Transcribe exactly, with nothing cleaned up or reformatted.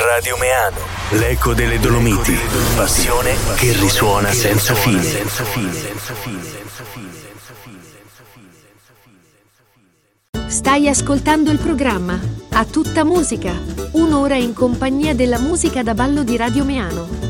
Radio Meano, l'eco delle Dolomiti, passione che risuona senza fine. Stai ascoltando il programma A Tutta Musica, un'ora in compagnia della musica da ballo di Radio Meano.